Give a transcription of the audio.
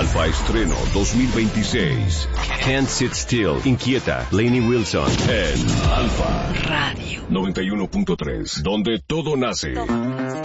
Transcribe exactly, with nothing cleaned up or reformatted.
Alfa Estreno dos mil veintiséis. Can't Sit Still, Inquieta, Lainey Wilson. En Alfa Radio noventa y uno punto tres, donde todo nace.